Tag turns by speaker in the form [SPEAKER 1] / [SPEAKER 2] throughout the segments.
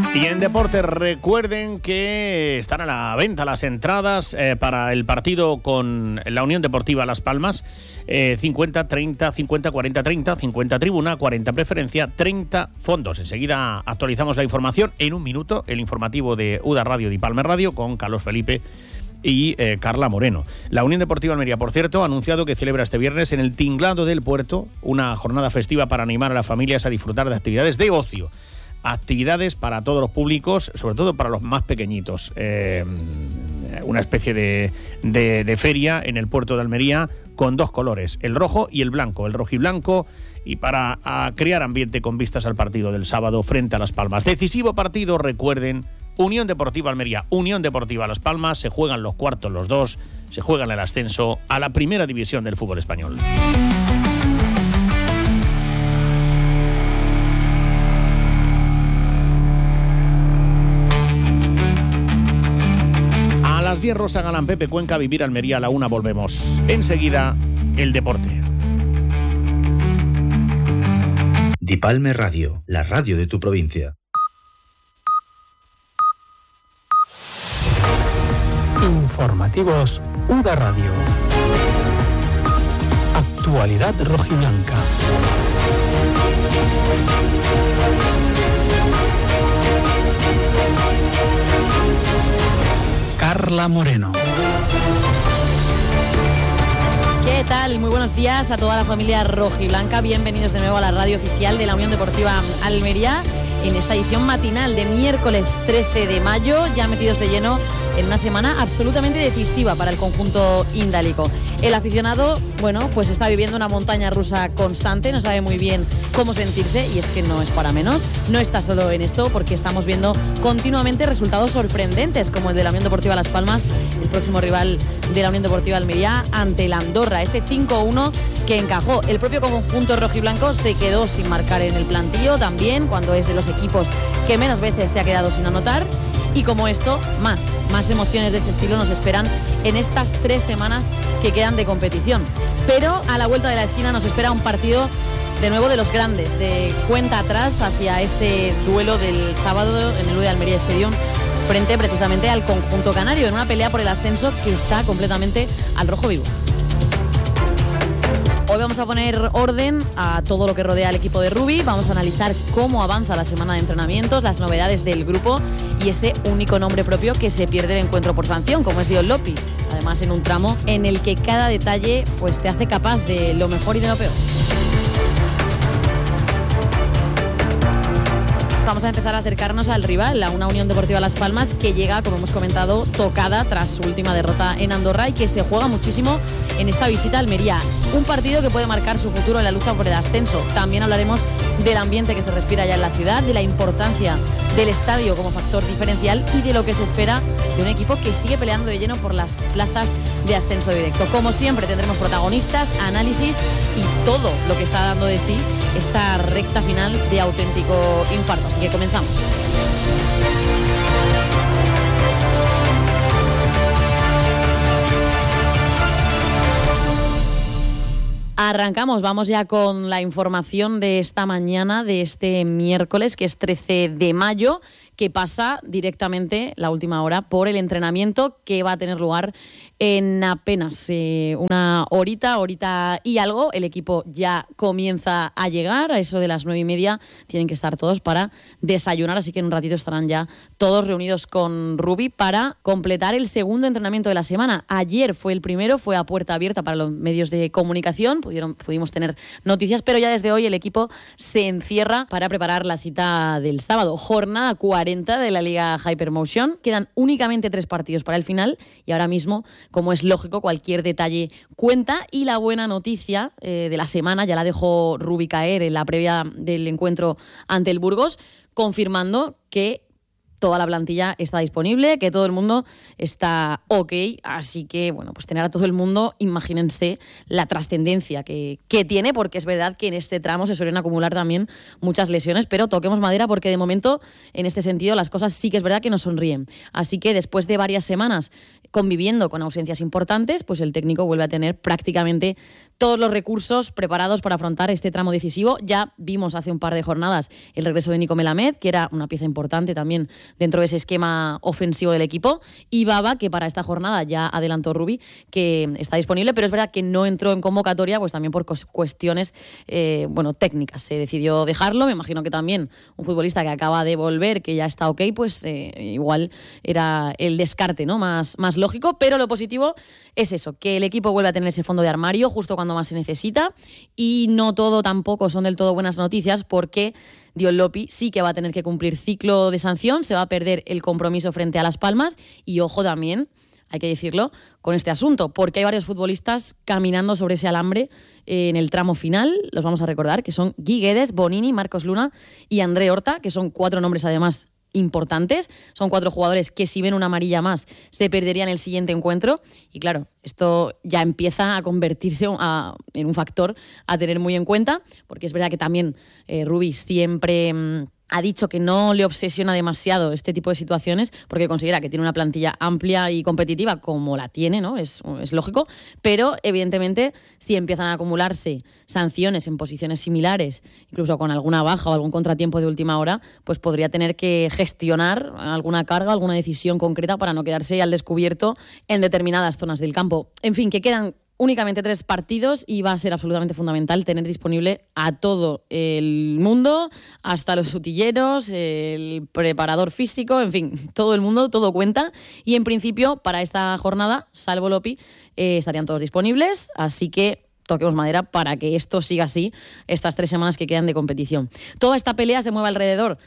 [SPEAKER 1] Y en deportes, recuerden que están a la venta las entradas para el partido con la Unión Deportiva Las Palmas. 50, 30, 50, 40, 30, 50 tribuna, 40 preferencia, 30 fondos. Enseguida actualizamos la información en un minuto, el informativo de UDA Radio y Palmer Radio con Carlos Felipe y Carla Moreno. La Unión Deportiva Almería, por cierto, ha anunciado que celebra este viernes en el Tinglado del Puerto una jornada festiva para animar a las familias a disfrutar de actividades de ocio. Actividades para todos los públicos, sobre todo para los más pequeñitos. Una especie de feria en el puerto de Almería con dos colores, el rojo y el blanco, el rojiblanco, y para crear ambiente con vistas al partido del sábado frente a Las Palmas. Decisivo partido, recuerden, Unión Deportiva Almería, Unión Deportiva Las Palmas, se juegan los cuartos los dos, se juegan el ascenso a la primera división del fútbol español. A las 10, Rosa Galán, Pepe Cuenca, Vivir Almería, a la 1 volvemos. Enseguida, el deporte.
[SPEAKER 2] Dipalme Radio, la radio de tu provincia.
[SPEAKER 3] Informativos UDA Radio. Actualidad rojiblanca. Carla Moreno.
[SPEAKER 4] ¿Qué tal? Muy buenos días a toda la familia rojiblanca. Bienvenidos de nuevo a la radio oficial de la Unión Deportiva Almería en esta edición matinal de miércoles 13 de mayo, ya metidos de lleno en una semana absolutamente decisiva para el conjunto indálico. El aficionado, bueno, pues está viviendo una montaña rusa constante, no sabe muy bien cómo sentirse, y es que no es para menos. No está solo en esto, porque estamos viendo continuamente resultados sorprendentes, como el de la Unión Deportiva Las Palmas, el próximo rival de la Unión Deportiva Almería, ante la Andorra, ese 5-1 que encajó. El propio conjunto rojiblanco se quedó sin marcar en el plantío también, cuando es de los equipos que menos veces se ha quedado sin anotar. Y como esto, más emociones de este estilo nos esperan en estas 3 semanas que quedan de competición. Pero a la vuelta de la esquina nos espera un partido de nuevo de los grandes, de cuenta atrás hacia ese duelo del sábado en el UD Almería Stadium, frente precisamente al conjunto canario, en una pelea por el ascenso que está completamente al rojo vivo. Hoy vamos a poner orden a todo lo que rodea al equipo de Rubi, vamos a analizar cómo avanza la semana de entrenamientos, las novedades del grupo y ese único nombre propio que se pierde de encuentro por sanción, como es Dion Lopi. Además, en un tramo en el que cada detalle pues te hace capaz de lo mejor y de lo peor. Vamos a empezar a acercarnos al rival, a una Unión Deportiva Las Palmas que llega, como hemos comentado, tocada tras su última derrota en Andorra y que se juega muchísimo en esta visita a Almería. Un partido que puede marcar su futuro en la lucha por el ascenso. También hablaremos del ambiente que se respira ya en la ciudad, de la importancia del estadio como factor diferencial y de lo que se espera de un equipo que sigue peleando de lleno por las plazas de ascenso directo. Como siempre, tendremos protagonistas, análisis y todo lo que está dando de sí esta recta final de auténtico infarto. Así que comenzamos. Arrancamos, vamos ya con la información de esta mañana, de este miércoles, que es 13 de mayo, que pasa directamente la última hora por el entrenamiento que va a tener lugar en apenas una horita y algo. El equipo ya comienza a llegar, a eso de las 9:30 tienen que estar todos para desayunar, así que en un ratito estarán ya todos reunidos con Rubi para completar el segundo entrenamiento de la semana. Ayer fue el primero, fue a puerta abierta para los medios de comunicación, pudimos tener noticias, pero ya desde hoy el equipo se encierra para preparar la cita del sábado. Jornada 40 de la Liga Hypermotion, quedan únicamente 3 partidos para el final y ahora mismo, como es lógico, cualquier detalle cuenta. Y la buena noticia de la semana ya la dejó Rubi caer en la previa del encuentro ante el Burgos, confirmando que toda la plantilla está disponible, que todo el mundo está ok, así que, bueno, pues tener a todo el mundo, imagínense la trascendencia que tiene, porque es verdad que en este tramo se suelen acumular también muchas lesiones, pero toquemos madera porque de momento, en este sentido, las cosas sí que es verdad que nos sonríen. Así que después de varias semanas conviviendo con ausencias importantes, pues el técnico vuelve a tener prácticamente todos los recursos preparados para afrontar este tramo decisivo. Ya vimos hace un par de jornadas el regreso de Nico Melamed, que era una pieza importante también dentro de ese esquema ofensivo del equipo, y Baba, que para esta jornada ya adelantó Rubi, que está disponible, pero es verdad que no entró en convocatoria, pues también por cuestiones técnicas. Se decidió dejarlo, me imagino que también un futbolista que acaba de volver, que ya está ok, pues igual era el descarte, ¿no? más lógico, pero lo positivo es eso, que el equipo vuelve a tener ese fondo de armario justo cuando más se necesita, y no todo tampoco son del todo buenas noticias, porque Dion Lopi sí que va a tener que cumplir ciclo de sanción, se va a perder el compromiso frente a Las Palmas, y ojo también, hay que decirlo, con este asunto, porque hay varios futbolistas caminando sobre ese alambre en el tramo final. Los vamos a recordar, que son Gui Guedes, Bonini, Marcos Luna y André Horta, que son 4 nombres además importantes. Son 4 jugadores que, si ven una amarilla más, se perderían el siguiente encuentro. Y claro, esto ya empieza a convertirse en un factor a tener muy en cuenta, porque es verdad que también Rubi siempre ha dicho que no le obsesiona demasiado este tipo de situaciones, porque considera que tiene una plantilla amplia y competitiva como la tiene, ¿no? Es lógico, pero evidentemente si empiezan a acumularse sanciones en posiciones similares, incluso con alguna baja o algún contratiempo de última hora, pues podría tener que gestionar alguna carga, alguna decisión concreta para no quedarse al descubierto en determinadas zonas del campo. En fin, que quedan únicamente 3 partidos y va a ser absolutamente fundamental tener disponible a todo el mundo, hasta los utilleros, el preparador físico, en fin, todo el mundo, todo cuenta. Y en principio, para esta jornada, salvo Lopi, estarían todos disponibles, así que toquemos madera para que esto siga así estas 3 semanas que quedan de competición. Toda esta pelea se mueve alrededor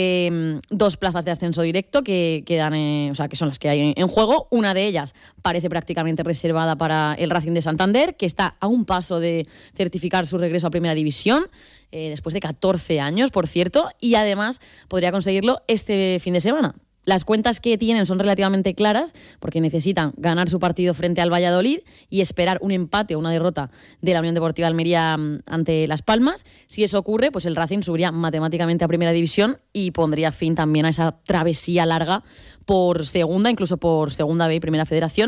[SPEAKER 4] de 2 plazas de ascenso directo que quedan, que son las que hay en juego. Una de ellas parece prácticamente reservada para el Racing de Santander, que está a un paso de certificar su regreso a Primera División, después de 14 años, por cierto, y además podría conseguirlo este fin de semana. Las cuentas que tienen son relativamente claras, porque necesitan ganar su partido frente al Valladolid y esperar un empate o una derrota de la Unión Deportiva Almería ante Las Palmas. Si eso ocurre, pues el Racing subiría matemáticamente a Primera División y pondría fin también a esa travesía larga por segunda, incluso por Segunda B y Primera Federación.